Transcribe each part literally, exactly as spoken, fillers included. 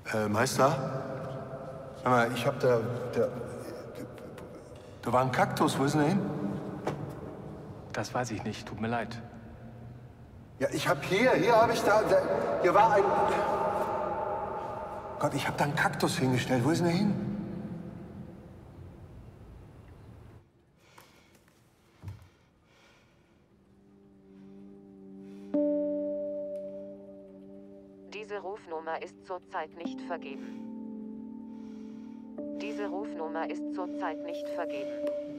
Äh, Meister? Hör mal, ich hab da, da... Da war ein Kaktus, wo ist denn der hin? Das weiß ich nicht, tut mir leid. Ja, ich hab hier, hier habe ich da, da... Hier war ein... Gott, ich hab da einen Kaktus hingestellt, wo ist denn der hin? Diese Rufnummer ist zurzeit nicht vergeben. Diese Rufnummer ist zurzeit nicht vergeben.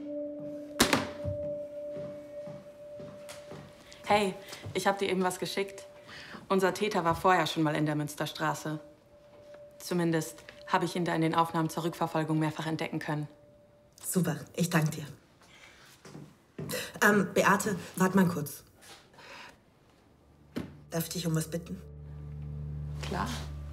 Hey, ich habe dir eben was geschickt. Unser Täter war vorher schon mal in der Münsterstraße. Zumindest habe ich ihn da in den Aufnahmen zur Rückverfolgung mehrfach entdecken können. Super, ich danke dir. Ähm, Beate, warte mal kurz. Darf ich dich um was bitten? Klar.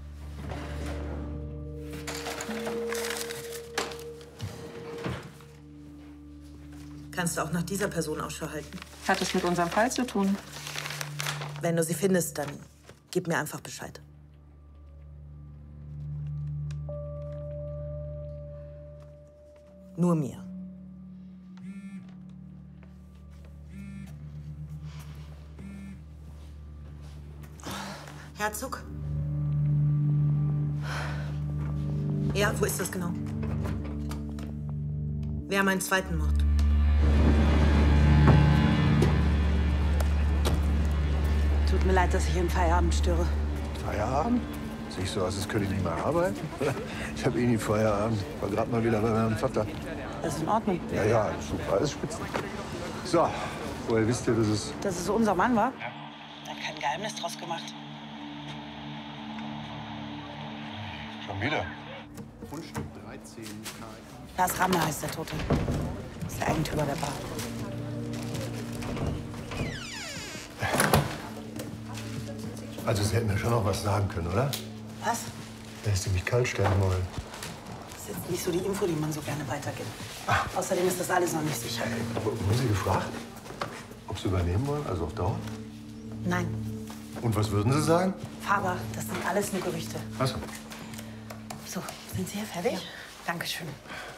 Kannst du auch nach dieser Person Ausschau halten? Hat es mit unserem Fall zu tun? Wenn du sie findest, dann gib mir einfach Bescheid. Nur mir. Herzog? Ja, wo ist das genau? Wir haben einen zweiten Mord. Tut mir leid, dass ich Ihren Feierabend störe. Feierabend? Sehe ich so aus, als könnte ich nicht mehr arbeiten? Ich habe eh nie Feierabend. War gerade mal wieder bei meinem Vater. Das ist in Ordnung. Ja, ja, super, alles spitze. So, woher wisst ihr, dass es... Dass es unser Mann war? Er hat kein Geheimnis draus gemacht. Schon wieder? Fundstück dreizehn. Lars Rammler heißt der Tote. Ist der Eigentümer der Bar. Also, Sie hätten mir schon noch was sagen können, oder? Was? Dass Sie mich kalt stellen wollen. Das ist jetzt nicht so die Info, die man so gerne weitergibt. Ah. Außerdem ist das alles noch nicht sicher. Wurden Sie gefragt, ob Sie übernehmen wollen, also auf Dauer? Nein. Und was würden Sie sagen? Faber, das sind alles nur Gerüchte. Ach so. So, sind Sie hier fertig? Ja. Dankeschön.